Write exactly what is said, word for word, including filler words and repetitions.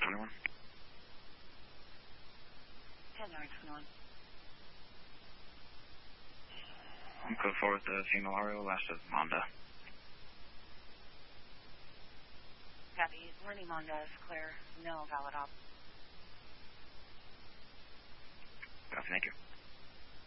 twenty-one. ten nine twenty-one. I'm code four with the female R O, last of Monda. Copy. Morning, Monda is clear. No valid op. Copy, thank you.